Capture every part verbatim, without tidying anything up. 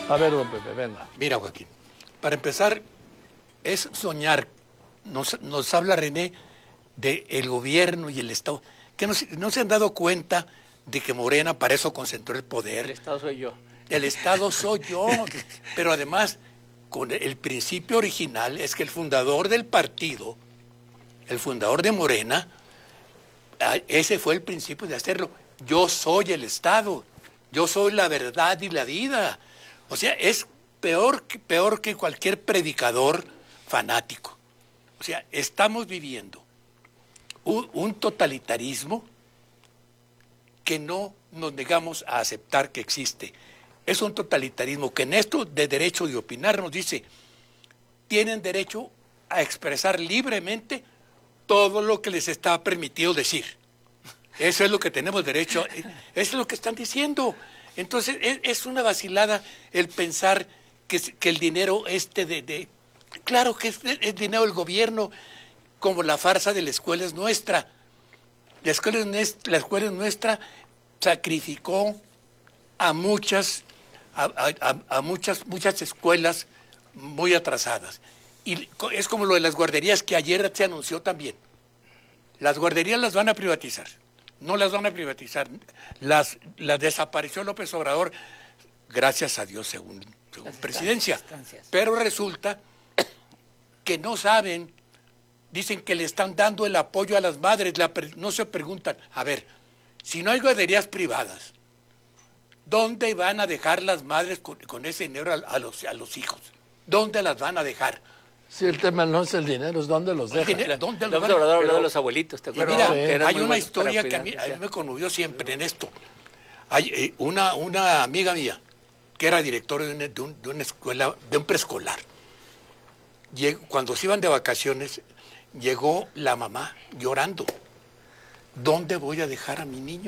A ver, don Pepe, venga. Mira, Joaquín, para empezar, es soñar. Nos, nos habla René del gobierno y el Estado. Que no, no se han dado cuenta de que Morena para eso concentró el poder. El Estado soy yo. El Estado soy yo. Pero además, con el principio original es que el fundador del partido, el fundador de Morena, ese fue el principio de hacerlo. Yo soy el Estado. Yo soy la verdad y la vida. O sea, es peor, peor que cualquier predicador fanático. O sea, estamos viviendo un, un totalitarismo que no nos negamos a aceptar que existe. Es un totalitarismo que en esto de derecho de opinar nos dice, tienen derecho a expresar libremente todo lo que les está permitido decir. Eso es lo que tenemos derecho, eso es lo que están diciendo. Entonces, es, es una vacilada el pensar que, que el dinero este de... de claro que es, es dinero del gobierno, como la farsa de la escuela es nuestra. La escuela es nuestra, la escuela es nuestra sacrificó a muchas, a, a, a muchas, muchas escuelas muy atrasadas. Y es como lo de las guarderías que ayer se anunció también. Las guarderías las van a privatizar. No las van a privatizar. Las, las desapareció López Obrador, gracias a Dios, según, según presidencia. Pero resulta que no saben, dicen que le están dando el apoyo a las madres, la, no se preguntan, a ver, si no hay guarderías privadas, ¿dónde van a dejar las madres con, con ese dinero a, a, los, a los hijos? ¿Dónde las van a dejar? Si el tema no es el dinero, es dónde los dejan. ¿Dónde los van? Habló de los abuelitos, ¿te acuerdas? Mira, sí, hay una historia que a mí, a mí me conmovió siempre en esto. Hay eh, una, una amiga mía que era directora de una, de un, de una escuela, de un preescolar. Llegó, cuando se iban de vacaciones, llegó la mamá llorando. ¿Dónde voy a dejar a mi niño?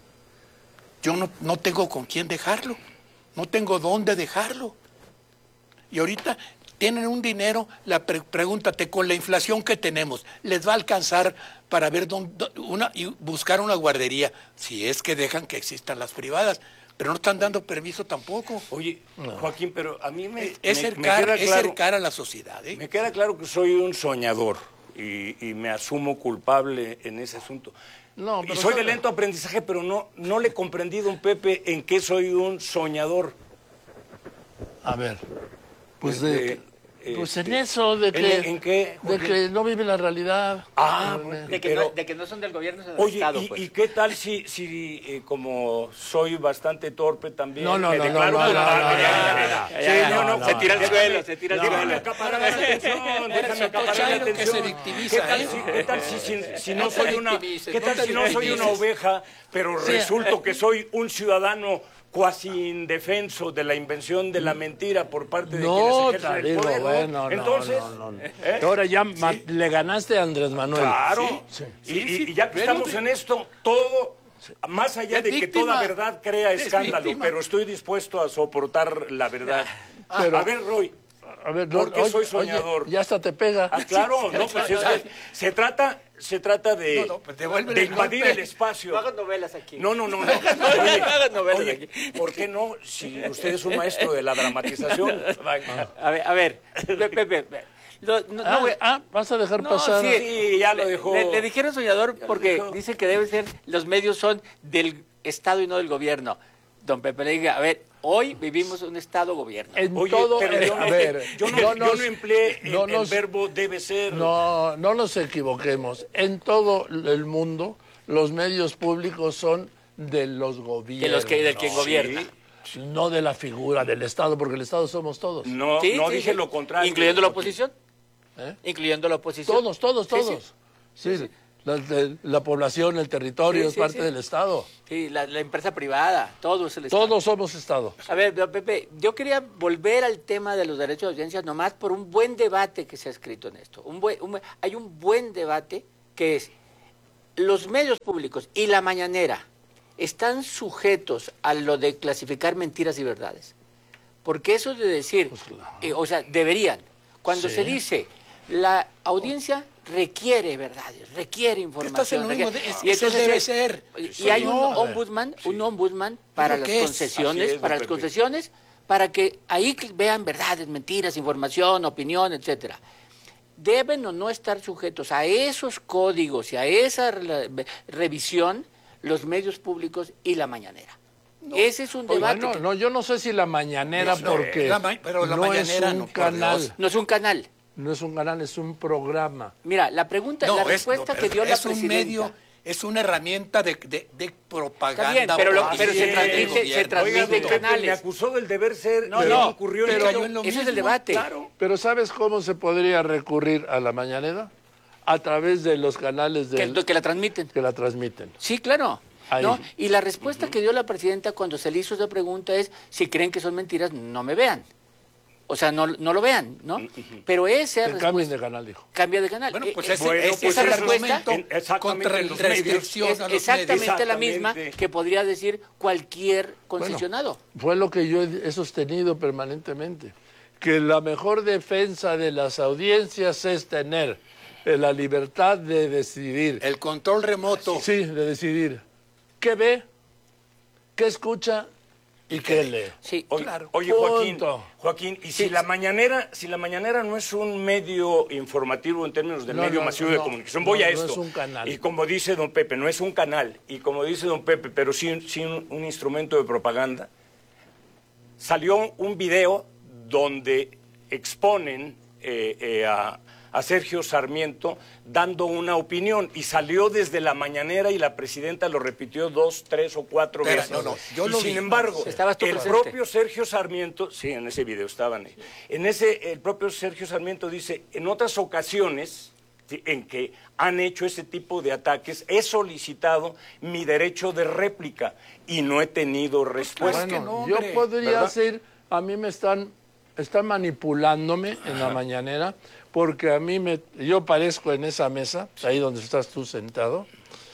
Yo no, no tengo con quién dejarlo. No tengo dónde dejarlo. Y ahorita tienen un dinero, la pre pregúntate, con la inflación que tenemos, ¿les va a alcanzar para ver dónde, una, y buscar una guardería? Si es que dejan que existan las privadas, pero no están dando permiso tampoco. Oye, no. Joaquín, pero a mí me, es, me, cercar, me queda es claro, cercar a la sociedad. ¿eh? Me queda claro que soy un soñador y, y me asumo culpable en ese asunto. No, pero y soy solo... de lento aprendizaje, pero no, no le he comprendido, don Pepe, en qué soy un soñador. A ver, pues de... Eh, Pues este, en eso, de que, ¿en, en qué, de que no vive la realidad. Ah, bueno, de, que pero, no, de que no son del gobierno, son del oye, Estado. Y, pues. ¿y qué tal si, si eh, como soy bastante torpe también? No, no, me no, declaro no, no, culpable? no, no, no, se tira al no, suelo, se tira al suelo. Déjame acaparar la atención, déjame acaparar la atención. Que se victimiza, ¿Qué tal, ¿eh? si, qué tal si, si, si no soy una, qué tal no si no soy una oveja, pero Sí. resulto que soy un ciudadano cuasi indefenso de la invención de la mentira por parte de No, quienes ejercen el digo, poder? ¿no? bueno, Entonces, no, no, no. ¿eh? Ahora ya sí. le ganaste a Andrés Manuel. Claro, sí, y, sí. y, y ya que estamos en esto, todo, más allá Es de que víctima. toda verdad crea Es escándalo, víctima. pero estoy dispuesto a soportar la verdad. Pero- a ver, Roy, A ver, ¿por no, qué oye, soy soñador? oye, ya hasta te pega. Ah, claro, no, pues es que se trata, se trata de, No, no, pues devuélvele de el invadir golpe. el espacio. No hagas novelas aquí. No, no, no, no. No hagas novelas oye, aquí. ¿por qué no? Si usted es un maestro de la dramatización. A ver, a ver, Pepe, Pepe. No, no, Ah, no, güey. ah, vas a dejar No, pasar. sí, Sí, ya lo dejó. Le, le dijeron soñador Ya lo porque dejó. dice que debe ser, los medios son del Estado y no del gobierno. Don Pepe le diga, a ver, hoy vivimos un Estado-gobierno. En Oye, todo, pero eh, yo no, a ver, yo no, no yo nos- no empleé el, no el nos- verbo debe ser. No, no nos equivoquemos. En todo el mundo, los medios públicos son de los gobiernos. De los que, del quien gobierna. No de la figura del Estado, porque el Estado somos todos. No, Sí, no sí, dije sí. lo contrario. Incluyendo la oposición. ¿Eh? Incluyendo la oposición. Todos, todos, Sí, sí. todos. Sí, La, de- la población, el territorio Sí, es sí, parte sí. del Estado. Sí, la, la empresa privada, todo es el Estado. Todos somos Estado. A ver, don Pepe, yo quería volver al tema de los derechos de audiencia nomás por un buen debate que se ha escrito en esto. Un buen, un buen- hay un buen debate que es, los medios públicos y la mañanera están sujetos a lo de clasificar mentiras y verdades. Porque eso de decir, Pues claro. eh, o sea, deberían. Cuando Sí. se dice, la audiencia requiere verdades, requiere información. Estás en lo mismo requiere- de- es- y eso entonces debe es- ser. Y Soy hay un yo. ombudsman, un ombudsman para lo las que es. concesiones, Así es, para don las Pepe. concesiones, para que ahí vean verdades, mentiras, información, opinión, etcétera. Deben o no estar sujetos a esos códigos y a esa re- revisión los medios públicos y la mañanera. Ese es un Oiga, debate. no, que- no, yo no sé si la mañanera, No, porque la ma- pero la no mañanera es un no, por canal, Dios. No es un canal. no es un canal, es un programa. Mira, la pregunta, No, la es, respuesta no, que dio la es un presidenta. medio, es una herramienta de, de, de propaganda. Está bien, pero lo- oficial pero se del transmite- se gobierno. transmite Oiga, don en Pepe, canales. me acusó del deber ser. No, y no, ocurrió pero en yo en lo ese es el mismo, debate. Claro. Pero ¿sabes cómo se podría recurrir a la mañanera? A través de los canales Que, del- que la transmiten. que la transmiten. Sí, claro. Ahí. ¿No? Y la respuesta que dio la presidenta cuando se le hizo esa pregunta es, si creen que son mentiras, no me vean. O sea, no, no lo vean, ¿no? Pero esa Que cambien respuesta... de canal, dijo. Cambia de canal. Bueno, pues Eh, ese, Bueno, ese pues es el esa respuesta argumento en- exactamente contra en la los medios. restricción es a los exactamente medios. la misma Exactamente. que podría decir cualquier concesionado. Fue lo que yo he sostenido permanentemente, que la mejor defensa de las audiencias es tener eh, la libertad de decidir. El control remoto. Sí, de decidir qué ve, qué escucha y qué lee. Sí, Oye, Claro. oye, Joaquín, Punto. Joaquín, y Sí. si la mañanera, si la mañanera no es un medio informativo en términos de No, medio no, masivo no, de comunicación, voy no, a no esto. es un canal. Y como dice don Pepe, no es un canal, y como dice don Pepe, pero sí, sí un, un instrumento de propaganda. Salió un video donde exponen eh, eh, a, a Sergio Sarmiento dando una opinión y salió desde la mañanera y la presidenta lo repitió dos, tres o cuatro Espera, veces. no, no, yo y lo sin vi. embargo, Estabas tú el presente. propio Sergio Sarmiento, sí, en ese video estaban ahí. En ese, el propio Sergio Sarmiento dice, en otras ocasiones sí, en que han hecho ese tipo de ataques, he solicitado mi derecho de réplica y no he tenido respuesta. que Bueno, no, yo hombre, podría ¿verdad? ser, a mí me están, están manipulándome en la mañanera, porque a mí me, yo aparezco en esa mesa, ahí donde estás tú sentado,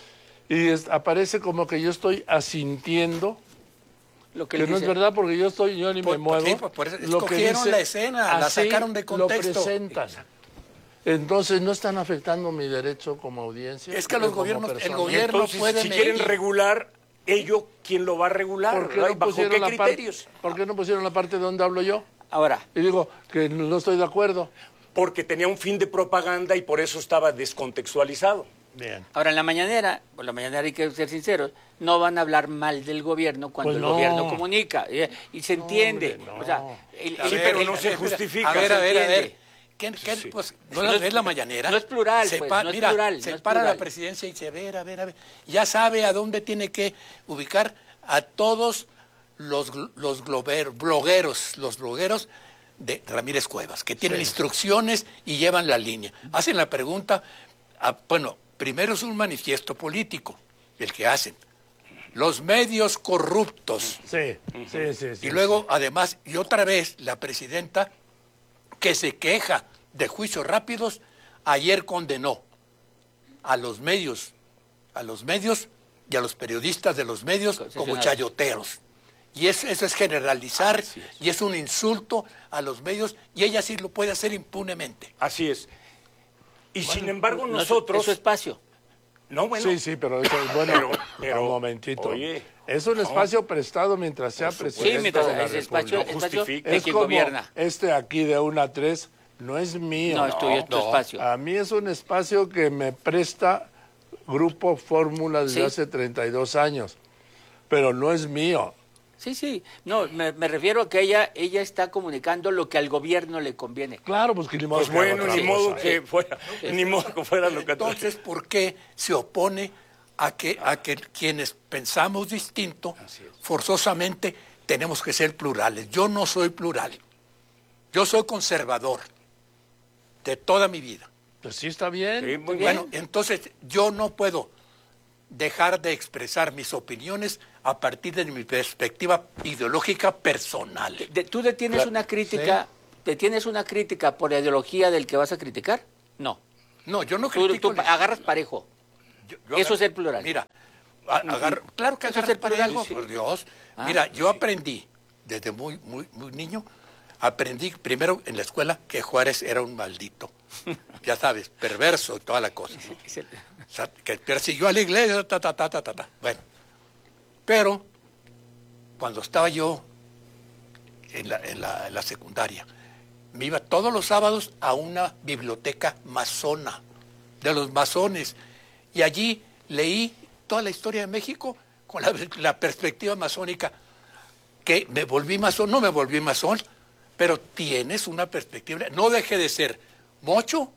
y es- aparece como que yo estoy asintiendo, lo que que él no es dice. verdad porque yo estoy, yo ni Por- me muevo. sí, por- por eso Lo que escogieron dice, la escena, la así sacaron de contexto. Lo presentan. Entonces no están afectando mi derecho como audiencia. Es que a ni los como gobiernos- el persona. gobierno- Entonces, puede si medir. quieren regular, ello, ¿quién lo va a regular? ¿Por qué, ¿verdad? no ¿Y ¿Bajo pusieron qué la parte, criterios? ¿Por qué no pusieron la parte donde hablo yo? Ahora, Y digo que no estoy de acuerdo. Porque tenía un fin de propaganda y por eso estaba descontextualizado. Bien. ahora en la mañanera, por la mañanera hay que ser sinceros, no van a hablar mal del gobierno cuando Pues el no. gobierno comunica. eh, Y se entiende. hombre, no. O sea, el- A el- Sí, ver, pero el- no se espera, justifica. A ver, se a ver, a entiende. ver. ¿Qué, qué, Sí. pues, ¿no, No la- es- es la mañanera? no es plural, Se pues, pa- no es mira, plural, se no es para plural. la presidencia y dice, a ver, a ver, a ver. Ya sabe a dónde tiene que ubicar a todos los, gl- los glober- blogueros, los blogueros de Ramírez Cuevas, que tienen instrucciones y llevan la línea. Hacen la pregunta, a- bueno, primero es un manifiesto político, el que hacen. Los medios corruptos. Sí, sí, sí, sí. Y luego, además, y otra vez, la presidenta, que se queja de juicios rápidos, ayer condenó a los medios, a los medios y a los periodistas de los medios como Concesionarios. chayoteros. Y es- eso es generalizar y es un insulto a los medios y ella sí lo puede hacer impunemente. Así es. Y sin embargo no es- nosotros... es su espacio. No, bueno, Sí, sí, pero eso es bueno. Pero- pero, un momentito. oye, es un no. espacio prestado mientras sea presidente. Sí, mientras de la es espacio, República. espacio justifica. de Es quien como gobierna. este aquí de una a tres, no es mío. No, es tuyo, es tu no. espacio. A mí es un espacio que me presta Grupo Fórmula desde Sí. hace treinta y dos años, pero no es mío. Sí, sí. No, me, me refiero a que ella, ella está comunicando lo que al gobierno le conviene. Claro, pues que ni modo pues que haga bueno, otra ni cosa, modo ¿eh? que fuera, ni modo que fuera lo que Entonces, ¿por qué se opone a que, a que quienes pensamos distinto, forzosamente tenemos que ser plurales? Yo no soy plural. Yo soy conservador de toda mi vida. Pues sí, está bien. Sí, muy Bueno, bien. entonces yo no puedo dejar de expresar mis opiniones a partir de mi perspectiva ideológica personal. De- ¿Tú detienes Claro, una crítica, detienes una crítica por la ideología del que vas a criticar? No. No, yo no Tú, critico... tú pa- agarras parejo. yo- yo eso agar- es el plural. Mira, a- agarro- claro que Eso es agarro el plural, parejo, sí. por Dios. Ah, Mira, yo aprendí desde muy, muy, muy niño aprendí primero en la escuela que Juárez era un maldito. Ya sabes, perverso y toda la cosa. ¿no? O sea, que persiguió a la iglesia, ta, ta, ta, ta, ta, ta. Bueno, pero cuando estaba yo en la, en la, en la secundaria, me iba todos los sábados a una biblioteca masona, de los masones, y allí leí toda la historia de México con la, la perspectiva masónica, que me volví masón, no me volví masón, pero tienes una perspectiva, no dejé de ser mocho,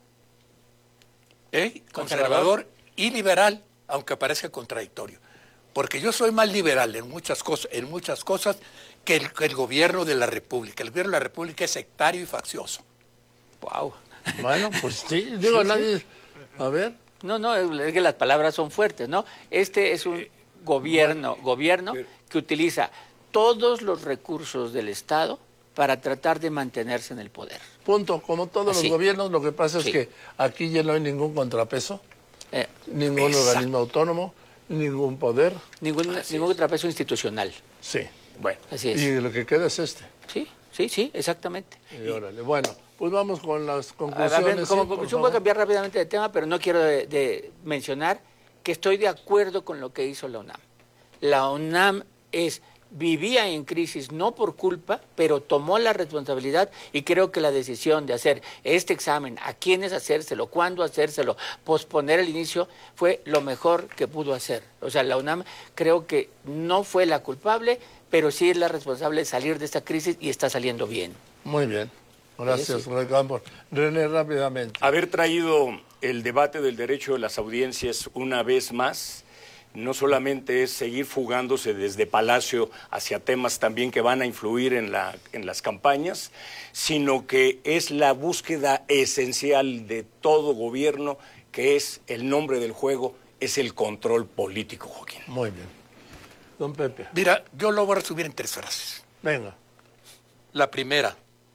¿eh? conservador y liberal, aunque parezca contradictorio, porque yo soy más liberal en muchas cosas, en muchas cosas que el, que el gobierno de la República. El gobierno de la República es sectario y faccioso. Wow. Bueno, pues sí, digo, nadie... A ver... No, no, es que las palabras son fuertes, ¿no? Este es un gobierno, gobierno que utiliza todos los recursos del Estado para tratar de mantenerse en el poder. Punto. Como todos Así. los gobiernos, lo que pasa es Sí. que aquí ya no hay ningún contrapeso, Eh, ningún Exacto. organismo autónomo, ningún poder. ningún ningún contrapeso institucional. Sí. Bueno, Así es. Y lo que queda es este. Sí, sí, sí, exactamente. Y órale. Bueno, pues vamos con las A conclusiones. ver, como sí, por conclusión voy a favor. cambiar rápidamente de tema, pero no quiero de, de mencionar que estoy de acuerdo con lo que hizo la UNAM. La UNAM es vivía en crisis no por culpa, pero tomó la responsabilidad y creo que la decisión de hacer este examen, a quiénes hacérselo, cuándo hacérselo, posponer el inicio, fue lo mejor que pudo hacer. O sea, la UNAM creo que no fue la culpable, pero sí es la responsable de salir de esta crisis y está saliendo bien. Muy bien. Gracias, Sí, René Campos. René, rápidamente. Haber traído el debate del derecho de las audiencias una vez más no solamente es seguir fugándose desde Palacio hacia temas también que van a influir en, la, en las campañas, sino que es la búsqueda esencial de todo gobierno, que es el nombre del juego, es el control político, Joaquín. Muy bien. Don Pepe. mira, yo lo voy a resumir en tres frases. Venga. La primera,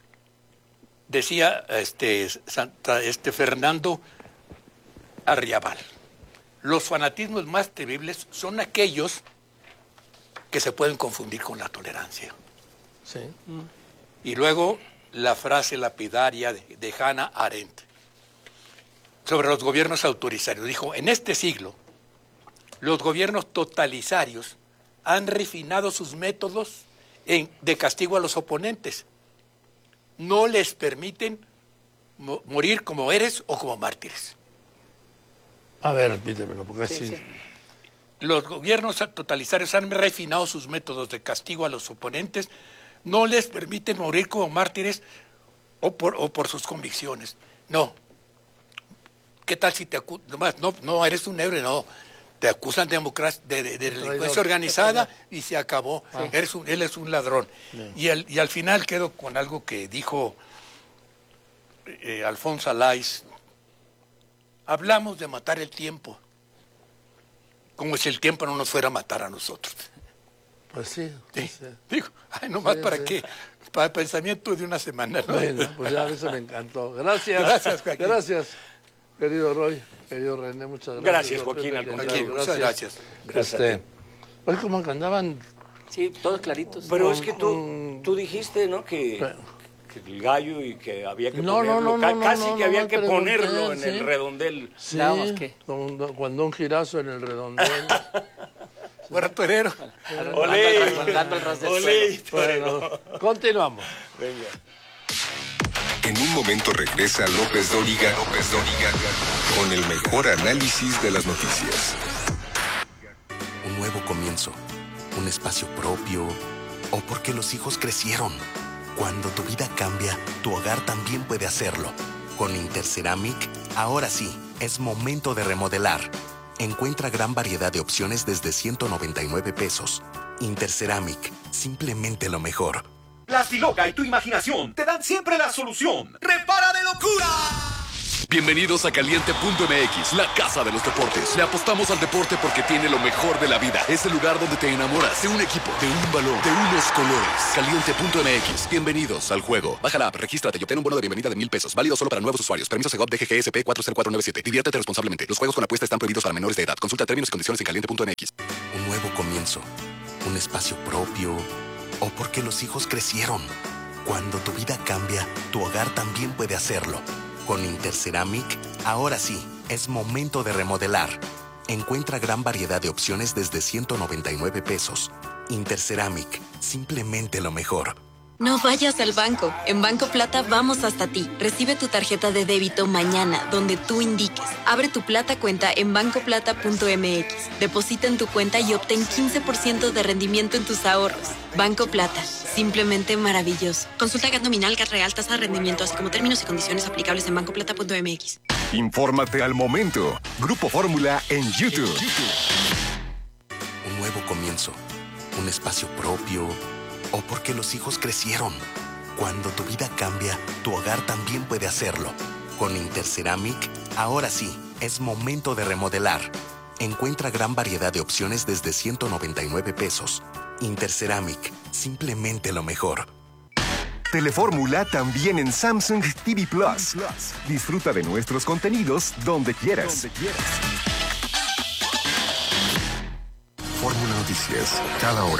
decía este, Santa, este Fernando Arriabal, los fanatismos más terribles son aquellos que se pueden confundir con la tolerancia. Sí. Y luego la frase lapidaria de, de Hannah Arendt sobre los gobiernos autoritarios. Dijo, en este siglo, los gobiernos totalitarios han refinado sus métodos en, de castigo a los oponentes. No les permiten mo- morir como héroes o como mártires. A ver, repítemelo, porque Sí, sí. sí. Los gobiernos totalitarios han refinado sus métodos de castigo a los oponentes, no les permiten morir como mártires o por, o por sus convicciones. No. ¿Qué tal si te acusan? No, no eres un héroe, no. Te acusan de, democracia, de, de- de delincuencia organizada y se acabó. Eres un, él es un ladrón. Y, al, y al final quedo con algo que dijo eh, Alfonso Alaiz. Hablamos de matar el tiempo, como si el tiempo no nos fuera a matar a nosotros. Pues sí. Sí. sí. Digo, ay, nomás Sí, para sí. qué, para el pensamiento de una semana. ¿no? Bueno, pues ya eso me encantó. Gracias. Gracias, Joaquín. Gracias, querido Roy, querido René, muchas gracias. Gracias, Don Joaquín, Pepe, al que contrario. Joaquín, muchas gracias. Gracias. Este, hoy como que andaban... Sí, todos claritos. Pero es que Mm. tú, tú dijiste, ¿no? Que, que el gallo y que había que No, no, ponerlo, no, ca- no, casi no, que no, había no que pregunté, ponerlo en sí. el redondel. Sí, Dábamos qué. con- cuando un girazo en el redondel. Fuera torero. Olé, Dando el ras del olé, Bueno, continuamos. venga. En un momento regresa López Dóriga, López Dóriga, con el mejor análisis de las noticias. Un nuevo comienzo, un espacio propio, o porque los hijos crecieron. Cuando tu vida cambia, tu hogar también puede hacerlo. Con Interceramic, ahora sí, es momento de remodelar. Encuentra gran variedad de opciones desde ciento noventa y nueve pesos. Interceramic, simplemente lo mejor. Plastiloca y tu imaginación te dan siempre la solución. ¡Repara de locura! Bienvenidos a Caliente punto M X, la casa de los deportes. Le apostamos al deporte porque tiene lo mejor de la vida. Es el lugar donde te enamoras de un equipo, de un balón, de unos colores. Caliente punto M X, bienvenidos al juego. Baja la app, regístrate y obtén un bono de bienvenida de mil pesos. Válido solo para nuevos usuarios. Permiso Segov D G G S P cuatro cero cuatro nueve siete. Diviértete responsablemente. Los juegos con apuesta están prohibidos para menores de edad. Consulta términos y condiciones en caliente punto M X. Un nuevo comienzo, un espacio propio, o porque los hijos crecieron. Cuando tu vida cambia, tu hogar también puede hacerlo. Con Interceramic, ahora sí, es momento de remodelar. Encuentra gran variedad de opciones desde ciento noventa y nueve pesos. Interceramic, simplemente lo mejor. No vayas al banco. En Banco Plata vamos hasta ti. Recibe tu tarjeta de débito mañana, donde tú indiques. Abre tu Plata cuenta en banco plata punto m x. Deposita en tu cuenta y obtén quince por ciento de rendimiento en tus ahorros. Banco Plata. Simplemente maravilloso. Consulta G A T nominal, G A T real, tasa de rendimiento, así como términos y condiciones aplicables en banco plata punto m x. Infórmate al momento. Grupo Fórmula en YouTube. Un nuevo comienzo. Un espacio propio. O porque los hijos crecieron. Cuando tu vida cambia, tu hogar también puede hacerlo. Con Interceramic, ahora sí, es momento de remodelar. Encuentra gran variedad de opciones desde ciento noventa y nueve pesos. Interceramic, simplemente lo mejor. Telefórmula también en Samsung T V Plus. Disfruta de nuestros contenidos donde quieras. Fórmula Noticias, cada hora.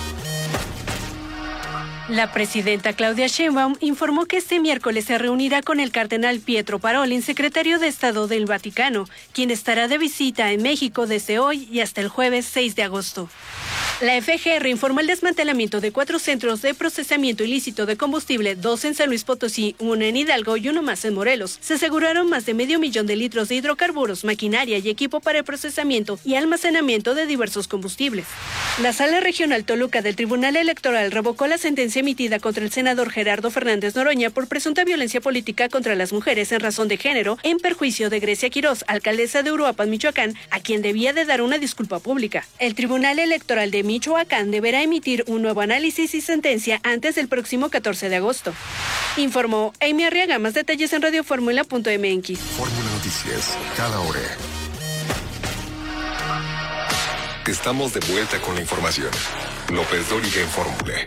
La presidenta Claudia Sheinbaum informó que este miércoles se reunirá con el cardenal Pietro Parolin, secretario de Estado del Vaticano, quien estará de visita en México desde hoy y hasta el jueves seis de agosto. La F G R informó el desmantelamiento de cuatro centros de procesamiento ilícito de combustible, dos en San Luis Potosí, uno en Hidalgo y uno más en Morelos. Se aseguraron más de medio millón de litros de hidrocarburos, maquinaria y equipo para el procesamiento y almacenamiento de diversos combustibles. La Sala Regional Toluca del Tribunal Electoral revocó la sentencia emitida contra el senador Gerardo Fernández Noroña por presunta violencia política contra las mujeres en razón de género, en perjuicio de Grecia Quirós, alcaldesa de Uruapan, Michoacán, a quien debía de dar una disculpa pública. El Tribunal Electoral de Michoacán deberá emitir un nuevo análisis y sentencia antes del próximo catorce de agosto. Informó Amy Arriaga. Más detalles en radio fórmula punto m x. Fórmula Noticias, cada hora. Estamos de vuelta con la información. López Dóriga en Fórmula.